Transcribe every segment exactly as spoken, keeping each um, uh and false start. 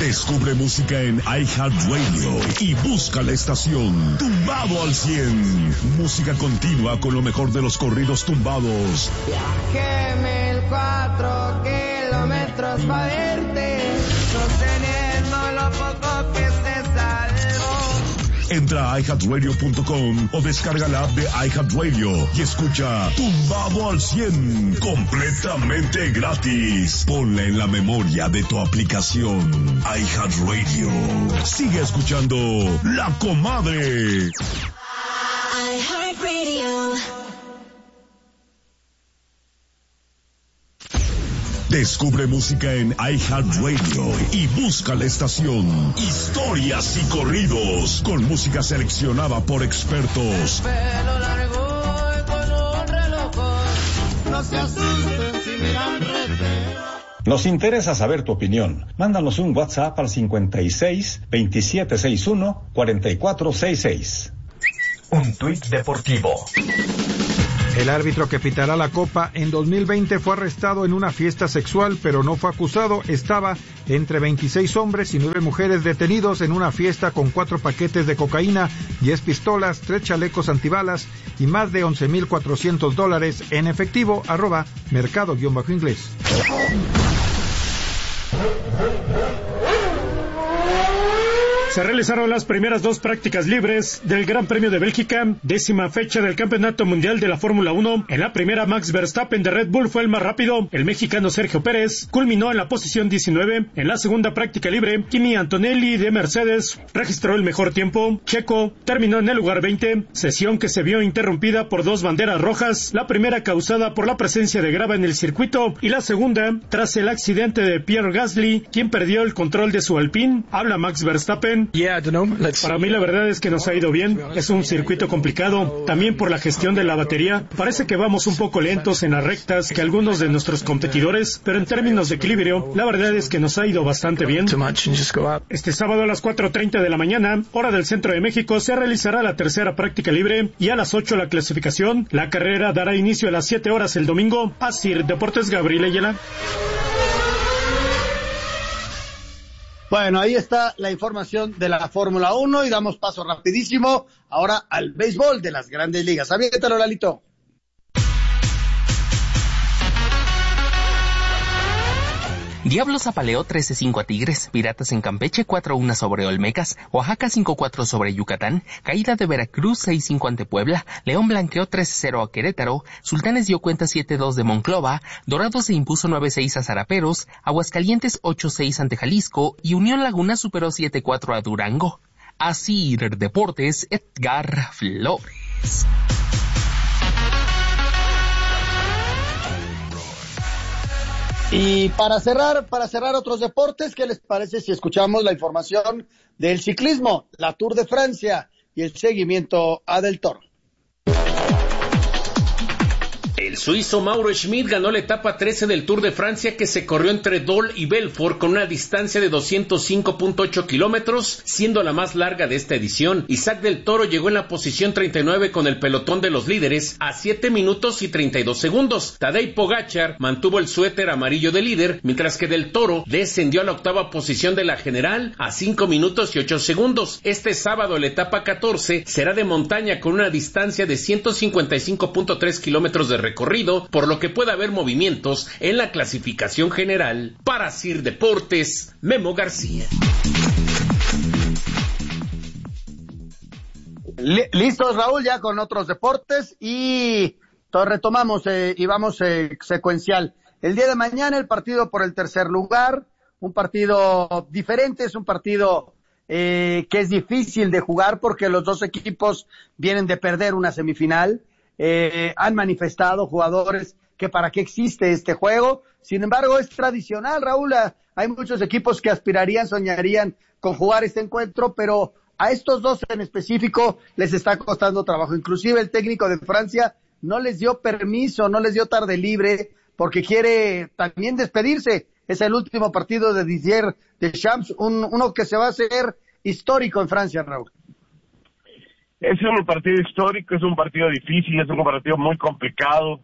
Descubre música en iHeartRadio y busca la estación Tumbado al cien. Música continua con lo mejor de los corridos tumbados. Viajé mil cuatro kilómetros para verte, sosteniendo lo poco que se salvó. Entra a i heart radio punto com o descarga la app de iHeartRadio y escucha Tumbado al cien completamente gratis. Ponla en la memoria de tu aplicación iHeartRadio. Sigue escuchando La Comadre. iHeartRadio. Descubre música en iHeartRadio y busca la estación Historias y Corridos con música seleccionada por expertos. Pelo largo y con un reloj, no se asusten si miran rete. Nos interesa saber tu opinión. Mándanos un WhatsApp al cincuenta y seis, veintisiete sesenta y uno, cuarenta y cuatro sesenta y seis. Un tuit deportivo. El árbitro que pitará la Copa en dos mil veinte fue arrestado en una fiesta sexual, pero no fue acusado. Estaba entre veintiséis hombres y nueve mujeres detenidos en una fiesta con cuatro paquetes de cocaína, diez pistolas, tres chalecos antibalas y más de once mil cuatrocientos dólares en efectivo. Arroba mercado-inglés. Se realizaron las primeras dos prácticas libres del Gran Premio de Bélgica, décima fecha del Campeonato Mundial de la Fórmula uno. En la primera, Max Verstappen de Red Bull fue el más rápido. El mexicano Sergio Pérez culminó en la posición diecinueve. En la segunda práctica libre, Kimi Antonelli de Mercedes registró el mejor tiempo. Checo terminó en el lugar veinte, sesión que se vio interrumpida por dos banderas rojas, la primera causada por la presencia de grava en el circuito y la segunda tras el accidente de Pierre Gasly, quien perdió el control de su Alpine. Habla Max Verstappen. Yeah, I don't know. Let's... Para mí la verdad es que nos ha ido bien. Es un circuito complicado, también por la gestión de la batería. Parece que vamos un poco lentos en las rectas que algunos de nuestros competidores, pero en términos de equilibrio, la verdad es que nos ha ido bastante bien. Este sábado a las cuatro treinta de la mañana, hora del centro de México, se realizará la tercera práctica libre y a las ocho la clasificación. La carrera dará inicio a las siete horas el domingo. Asir Deportes, Gabriel Ayala. Bueno, ahí está la información de la Fórmula uno y damos paso rapidísimo ahora al béisbol de las Grandes Ligas. Aviéntalo, Lalito. Diablos apaleó trece cinco a Tigres, Piratas en Campeche cuatro uno sobre Olmecas, Oaxaca cinco cuatro sobre Yucatán, Caída de Veracruz seis cinco ante Puebla, León blanqueó tres cero a Querétaro, Sultanes dio cuenta siete dos de Monclova, Dorados se impuso nueve seis a Zaraperos, Aguascalientes ocho seis ante Jalisco y Unión Laguna superó siete cuatro a Durango. Asir Deportes, Edgar Flores. Y para cerrar, para cerrar otros deportes, ¿qué les parece si escuchamos la información del ciclismo, la Tour de Francia y el seguimiento a Del Toro? El suizo Mauro Schmid ganó la etapa trece del Tour de Francia, que se corrió entre Dole y Belfort con una distancia de doscientos cinco punto ocho kilómetros, siendo la más larga de esta edición. Isaac Del Toro llegó en la posición treinta y nueve con el pelotón de los líderes a siete minutos y treinta y dos segundos. Tadej Pogačar mantuvo el suéter amarillo de líder, mientras que Del Toro descendió a la octava posición de la general a cinco minutos y ocho segundos. Este sábado la etapa catorce será de montaña con una distancia de ciento cincuenta y cinco punto tres kilómetros de recorrido, por lo que puede haber movimientos en la clasificación general. Para Sir Deportes, Memo García. Listos, Raúl, ya con otros deportes y todo retomamos eh, y vamos eh, secuencial. El día de mañana el partido por el tercer lugar, un partido diferente, es un partido eh, que es difícil de jugar porque los dos equipos vienen de perder una semifinal. Eh, han manifestado jugadores que para qué existe este juego. Sin embargo, es tradicional, Raúl. Hay muchos equipos que aspirarían, soñarían con jugar este encuentro, pero a estos dos en específico les está costando trabajo. Inclusive el técnico de Francia no les dio permiso, no les dio tarde libre, porque quiere también despedirse. Es el último partido de Didier Deschamps, un, uno que se va a hacer histórico en Francia, Raúl. Es un partido histórico, es un partido difícil, es un partido muy complicado,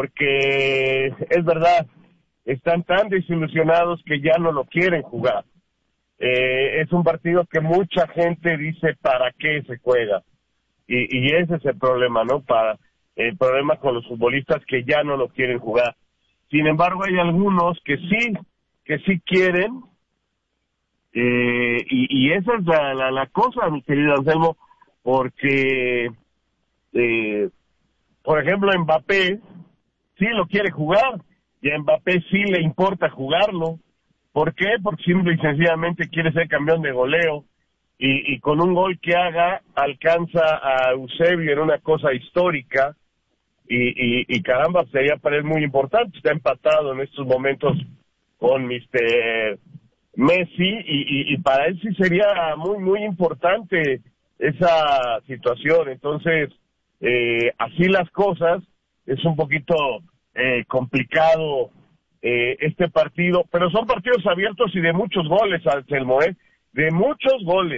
porque es verdad, están tan desilusionados que ya no lo quieren jugar. eh, es un partido que mucha gente dice para qué se juega. Y, y ese es el problema, ¿no? Para el problema con los futbolistas que ya no lo quieren jugar. Sin embargo, hay algunos que sí, que sí quieren, eh, y, y esa es la, la, la cosa, mi querido Anselmo, porque, eh, por ejemplo, Mbappé sí lo quiere jugar, y a Mbappé sí le importa jugarlo. ¿Por qué? Porque simple y sencillamente quiere ser campeón de goleo, y, y con un gol que haga alcanza a Eusebio en una cosa histórica, y, y, y caramba, sería para él muy importante. Está empatado en estos momentos con mister Messi, y, y, y para él sí sería muy, muy importante esa situación. Entonces, eh, así las cosas, es un poquito eh, complicado eh, este partido, pero son partidos abiertos y de muchos goles, Anselmo, ¿eh? De muchos goles.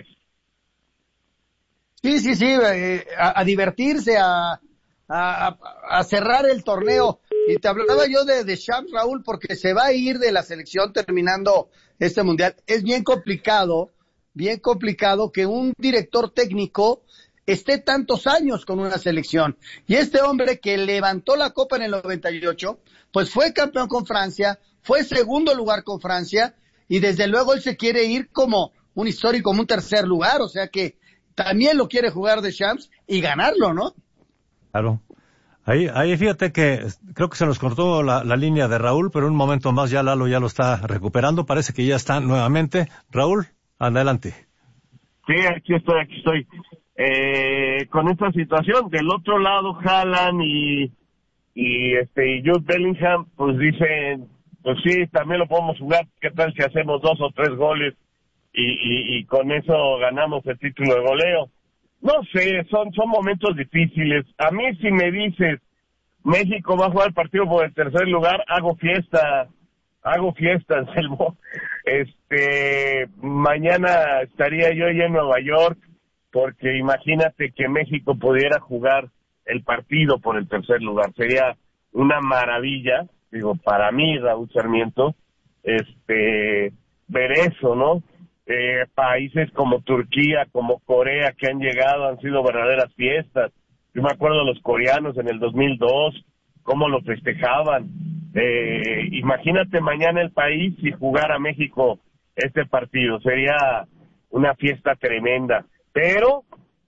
Sí, sí, sí, eh, a, a divertirse, a, a, a cerrar el torneo. Y te hablaba yo de, de Shams, Raúl, porque se va a ir de la selección terminando este mundial. Es bien complicado, bien complicado que un director técnico esté tantos años con una selección. Y este hombre que levantó la copa en el noventa y ocho, pues fue campeón con Francia, fue segundo lugar con Francia, y desde luego él se quiere ir como un histórico, como un tercer lugar, o sea que también lo quiere jugar de Shams y ganarlo, ¿no? Claro. Ahí, ahí fíjate que creo que se nos cortó la, la línea de Raúl, pero un momento más ya Lalo ya lo está recuperando, parece que ya está nuevamente. Raúl, adelante. Sí, aquí estoy, aquí estoy. Eh, con esta situación, del otro lado Haaland y, y este y Jude Bellingham, pues dicen, pues sí, también lo podemos jugar, ¿qué tal si hacemos dos o tres goles y, y, y con eso ganamos el título de goleo? No sé, son son momentos difíciles. A mí si me dices, México va a jugar el partido por el tercer lugar, hago fiesta, hago fiesta, Anselmo. Este, mañana estaría yo ya en Nueva York, porque imagínate que México pudiera jugar el partido por el tercer lugar. Sería una maravilla, digo, para mí, Raúl Sarmiento, este, ver eso, ¿no? Eh, países como Turquía, como Corea, que han llegado, han sido verdaderas fiestas. Yo me acuerdo de los coreanos en el dos mil dos, cómo lo festejaban. Eh, imagínate mañana el país y jugar a México este partido. Sería una fiesta tremenda. Pero,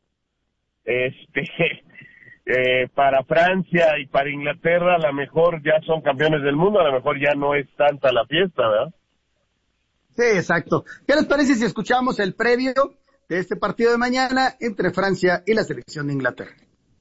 este, eh, para Francia y para Inglaterra, a lo mejor ya son campeones del mundo, a lo mejor ya no es tanta la fiesta, ¿verdad? Sí, exacto. ¿Qué les parece si escuchamos el previo de este partido de mañana entre Francia y la selección de Inglaterra?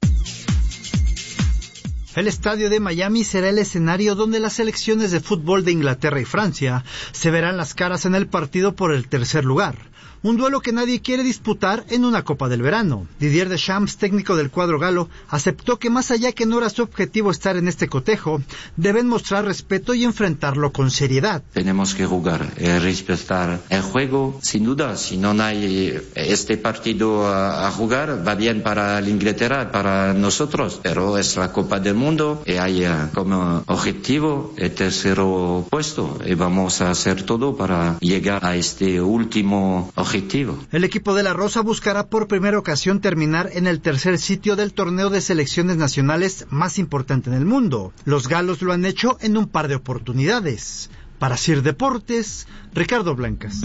El estadio de Miami será el escenario donde las selecciones de fútbol de Inglaterra y Francia se verán las caras en el partido por el tercer lugar. Un duelo que nadie quiere disputar en una Copa del Verano. Didier Deschamps, técnico del cuadro galo, aceptó que más allá que no era su objetivo estar en este cotejo, deben mostrar respeto y enfrentarlo con seriedad. Tenemos que jugar, eh, respetar el juego, sin duda. Si no hay este partido a, a jugar, va bien para la Inglaterra, para nosotros, pero es la Copa del Mundo y hay uh, como objetivo el tercer puesto y vamos a hacer todo para llegar a este último objetivo. El equipo de la Rosa buscará por primera ocasión terminar en el tercer sitio del torneo de selecciones nacionales más importante en el mundo. Los galos lo han hecho en un par de oportunidades. Para Sir Deportes, Ricardo Blancas.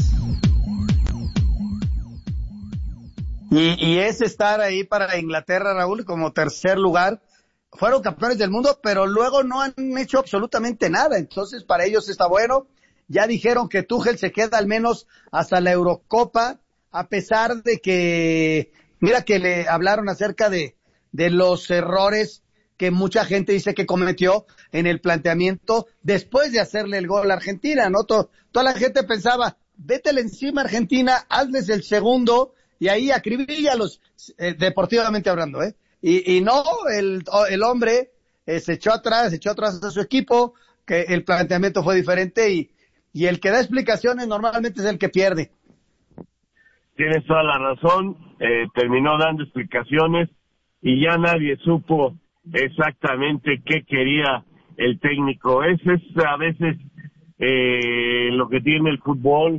Y, y es estar ahí para Inglaterra, Raúl, como tercer lugar. Fueron campeones del mundo, pero luego no han hecho absolutamente nada. Entonces, para ellos está bueno. Ya dijeron que Tuchel se queda al menos hasta la Eurocopa, a pesar de que, mira que le hablaron acerca de, de los errores que mucha gente dice que cometió en el planteamiento después de hacerle el gol a Argentina, ¿no? Todo, toda la gente pensaba, vétele encima a Argentina, hazles el segundo y ahí acribíllalos, eh, deportivamente hablando, ¿eh? Y, y no, el, el hombre eh, se echó atrás, se echó atrás a su equipo, que el planteamiento fue diferente y Y el que da explicaciones normalmente es el que pierde. Tienes toda la razón, eh, terminó dando explicaciones y ya nadie supo exactamente qué quería el técnico. Ese es a veces eh, lo que tiene el fútbol,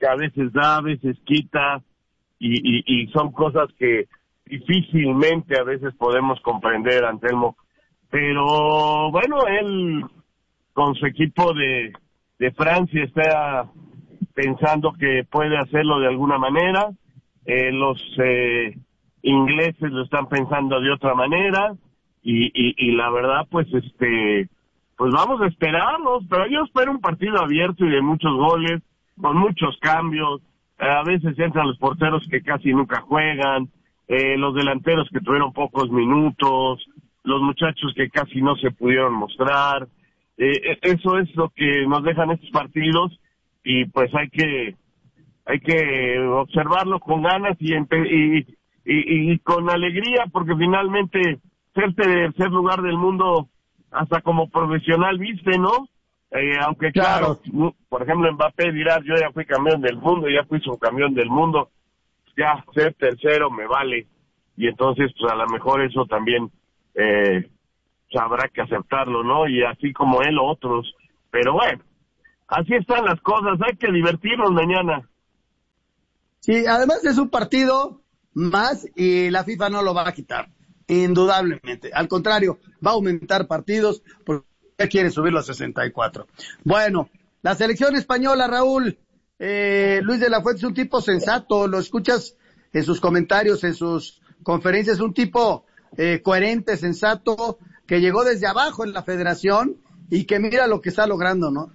que a veces da, a veces quita, y, y, y son cosas que difícilmente a veces podemos comprender, Anselmo. Pero bueno, él con su equipo de, de Francia está pensando que puede hacerlo de alguna manera, eh, los eh, ingleses lo están pensando de otra manera, y, y, y la verdad pues este pues vamos a esperarlos, pero yo espero un partido abierto y de muchos goles, con muchos cambios. Eh, a veces entran los porteros que casi nunca juegan, eh, los delanteros que tuvieron pocos minutos, los muchachos que casi no se pudieron mostrar. Eh, eso es lo que nos dejan estos partidos, y pues hay que hay que observarlo con ganas y, y, y, y con alegría, porque finalmente ser tercer lugar del mundo hasta como profesional, viste, ¿no? Eh, aunque claro, claro, por ejemplo Mbappé dirá, yo ya fui campeón del mundo, ya fui subcampeón del mundo, ya ser tercero me vale, y entonces pues a lo mejor eso también eh, habrá que aceptarlo, ¿no? Y así como él, otros, pero bueno, así están las cosas, hay que divertirnos mañana. Sí, además es un partido más y la FIFA no lo va a quitar, indudablemente. Al contrario, va a aumentar partidos porque quiere subirlo a sesenta y cuatro. Bueno, la selección española, Raúl, eh, Luis de la Fuente es un tipo sensato, lo escuchas en sus comentarios, en sus conferencias, un tipo eh, coherente, sensato, que llegó desde abajo en la federación y que mira lo que está logrando, ¿no?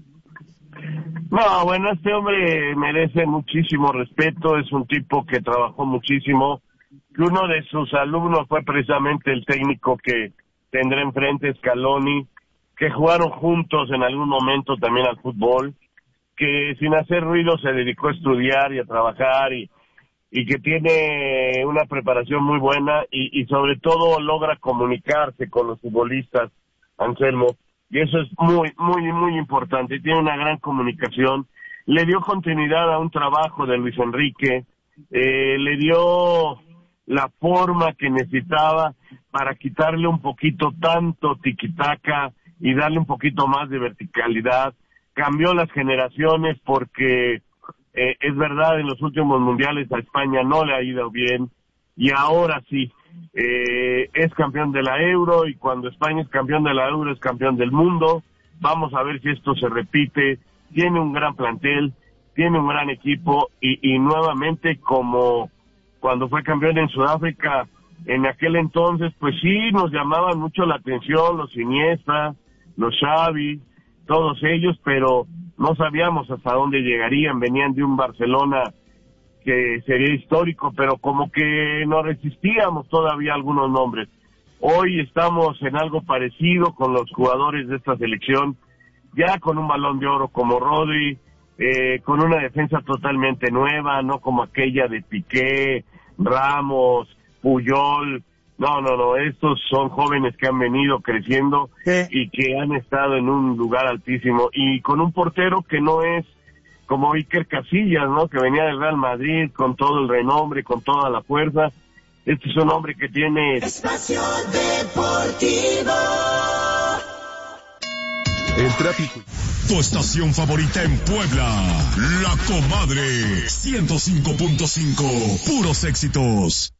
No, bueno, este hombre merece muchísimo respeto, es un tipo que trabajó muchísimo, que uno de sus alumnos fue precisamente el técnico que tendrá enfrente, Scaloni, que jugaron juntos en algún momento también al fútbol, que sin hacer ruido se dedicó a estudiar y a trabajar, y, y que tiene una preparación muy buena, y, y sobre todo logra comunicarse con los futbolistas, Anselmo. Y eso es muy, muy, muy importante. Tiene una gran comunicación. Le dio continuidad a un trabajo de Luis Enrique. Eh, le dio la forma que necesitaba para quitarle un poquito tanto tiquitaca y darle un poquito más de verticalidad. Cambió las generaciones porque eh, es verdad, en los últimos mundiales a España no le ha ido bien. Y ahora sí. Eh, es campeón de la Euro, y cuando España es campeón de la Euro es campeón del mundo. Vamos a ver si esto se repite. Tiene un gran plantel, tiene un gran equipo, y, y nuevamente, como cuando fue campeón en Sudáfrica, en aquel entonces, pues sí, nos llamaban mucho la atención los Iniesta, los Xavi, todos ellos, pero no sabíamos hasta dónde llegarían. Venían de un Barcelona que sería histórico, pero como que no resistíamos todavía algunos nombres. Hoy estamos en algo parecido con los jugadores de esta selección, ya con un Balón de Oro como Rodri, eh, con una defensa totalmente nueva, no como aquella de Piqué, Ramos, Puyol. No, no, no, estos son jóvenes que han venido creciendo ¿Eh? y que han estado en un lugar altísimo, y con un portero que no es como Iker Casillas, ¿no? Que venía del Real Madrid con todo el renombre, con toda la fuerza. Este es un hombre que tiene... Espacio Deportivo. El tráfico. Tu estación favorita en Puebla, La Comadre, ciento cinco punto cinco, puros éxitos.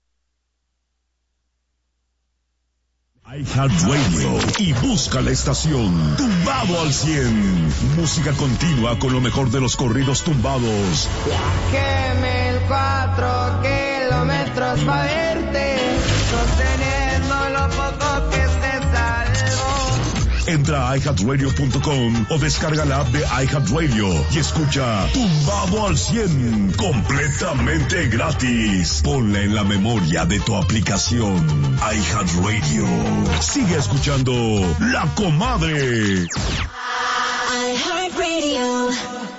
iHeartRadio, y busca la estación Tumbado al cien. Música continua con lo mejor de los corridos tumbados. Viajé mil cuatro kilómetros para verte, sosteniendo lo poco que se salvó. Entra a i heart radio punto com o descarga la app de iHeartRadio y escucha Tumbado al cien completamente gratis. Ponla en la memoria de tu aplicación iHeartRadio. Sigue escuchando La Comadre. iHeartRadio.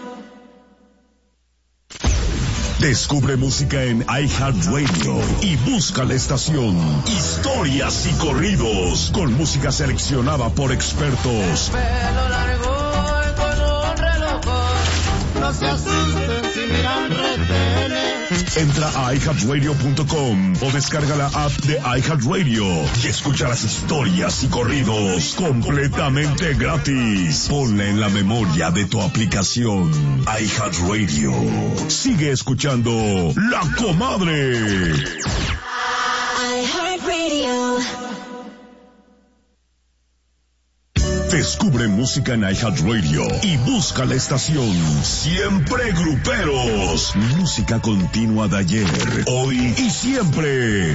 Descubre música en iHeartRadio y busca la estación Historias y Corridos, con música seleccionada por expertos. Pelo largo con un reloj, no se asusten si miran retenes. Entra a i heart radio punto com o descarga la app de iHeartRadio y escucha las historias y corridos completamente gratis. Ponla en la memoria de tu aplicación iHeartRadio. Sigue escuchando La Comadre. iHeartRadio. Descubre música en iHeartRadio y busca la estación Siempre Gruperos. Música continua de ayer, hoy y siempre.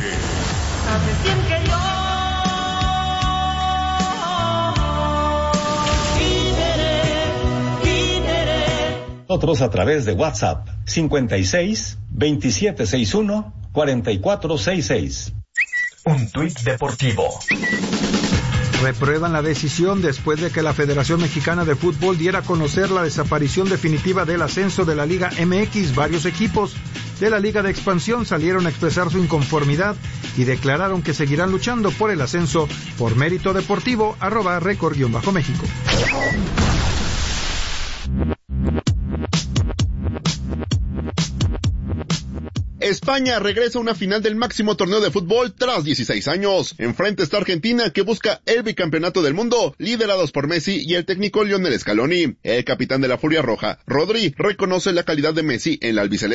Nosotros a través de WhatsApp cincuenta y seis, veintisiete sesenta y uno, cuarenta y cuatro sesenta y seis. Un tuit deportivo. Reprueban la decisión después de que la Federación Mexicana de Fútbol diera a conocer la desaparición definitiva del ascenso de la Liga M X. Varios equipos de la Liga de Expansión salieron a expresar su inconformidad y declararon que seguirán luchando por el ascenso por mérito deportivo. Arroba récord-méxico. España regresa a una final del máximo torneo de fútbol tras dieciséis años. Enfrente está Argentina, que busca el bicampeonato del mundo, liderados por Messi y el técnico Lionel Scaloni. El capitán de la Furia Roja, Rodri, reconoce la calidad de Messi en la albiceleste